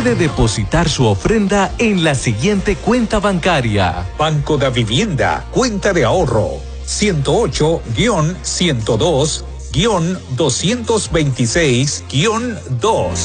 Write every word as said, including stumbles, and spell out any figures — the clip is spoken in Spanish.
puede depositar su ofrenda en la siguiente cuenta bancaria. Banco da Vivienda, cuenta de ahorro, ciento ocho, ciento dos, doscientos veintiséis, dos.